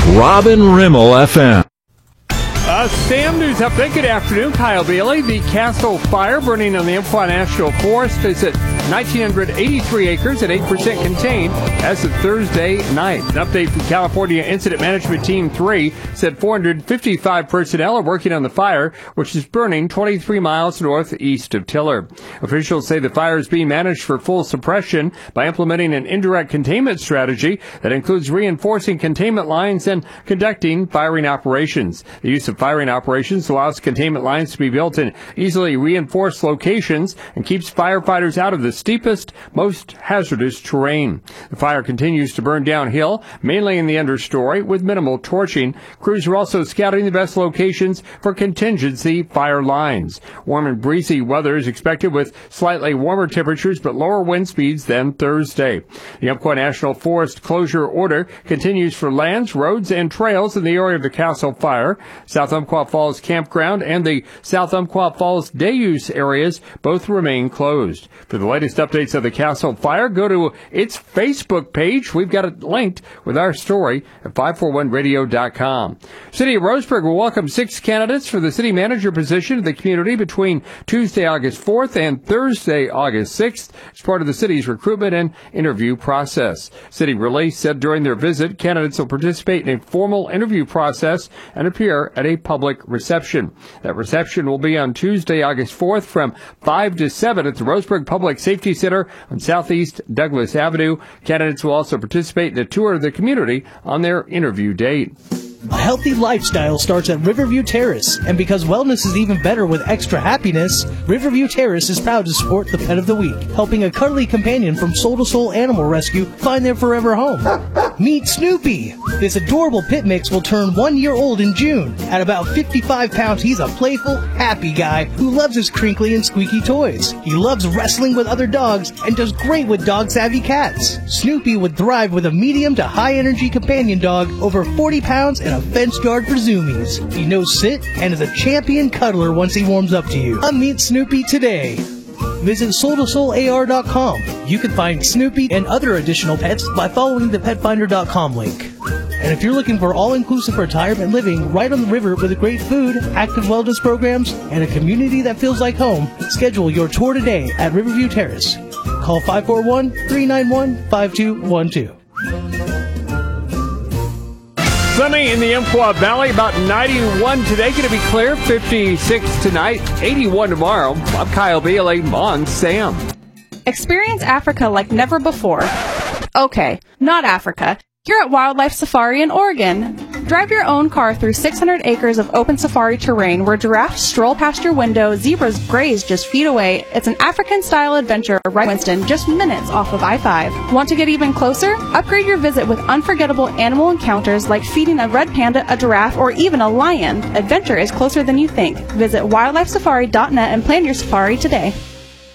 Robin Rimmel FM. Sam News Update. Good afternoon. Kyle Bailey. The Castle Fire burning on the Umpqua National Forest is at 1,983 acres at 8% contained as of Thursday night. An update from California Incident Management Team 3 said 455 personnel are working on the fire, which is burning 23 miles northeast of Tiller. Officials say the fire is being managed for full suppression by implementing an indirect containment strategy that includes reinforcing containment lines and conducting firing operations. The use of firing operations allows containment lines to be built in easily reinforced locations and keeps firefighters out of the steepest, most hazardous terrain. The fire continues to burn downhill, mainly in the understory, with minimal torching. Crews are also scouting the best locations for contingency fire lines. Warm and breezy weather is expected with slightly warmer temperatures but lower wind speeds than Thursday. The Umpqua National Forest closure order continues for lands, roads, and trails in the area of the Castle Fire. South Umpqua Falls Campground and the South Umpqua Falls Day Use areas both remain closed. For the latest updates of the Castle Fire, go to its Facebook page. We've got it linked with our story at 541radio.com. City of Roseburg will welcome 6 candidates for the city manager position of the community between Tuesday, August 4th and Thursday, August 6th as part of the city's recruitment and interview process. City Relay said during their visit, candidates will participate in a formal interview process and appear at a public reception. That reception will be on Tuesday, August 4th from 5 to 7 at the Roseburg Public Safety Center on Southeast Douglas Avenue. Candidates will also participate in a tour of the community on their interview date. A healthy lifestyle starts at Riverview Terrace, and because wellness is even better with extra happiness, Riverview Terrace is proud to support the Pet of the Week, helping a cuddly companion from Soul to Soul Animal Rescue find their forever home. Meet Snoopy! This adorable pit mix will turn 1 year old in June. At about 55 pounds, he's a playful, happy guy who loves his crinkly and squeaky toys. He loves wrestling with other dogs and does great with dog-savvy cats. Snoopy would thrive with a medium to high-energy companion dog, over 40 pounds, and a fenced yard for zoomies. He knows sit and is a champion cuddler once he warms up to you. Come meet Snoopy today. Visit soul2soular.com. You can find Snoopy and other additional pets by following the petfinder.com link. And if you're looking for all-inclusive retirement living right on the river with great food, active wellness programs, and a community that feels like home, schedule your tour today at Riverview Terrace. Call 541-391-5212. Sunny in the Umpqua Valley, about 91 today. Going to be clear, 56 tonight, 81 tomorrow. I'm Kyle Bailey on Sam. Experience Africa like never before. Okay, not Africa. You're at Wildlife Safari in Oregon. Drive your own car through 600 acres of open safari terrain where giraffes stroll past your window, zebras graze just feet away. It's an African-style adventure right in Winston, just minutes off of I-5. Want to get even closer? Upgrade your visit with unforgettable animal encounters like feeding a red panda, a giraffe, or even a lion. Adventure is closer than you think. Visit wildlifesafari.net and plan your safari today.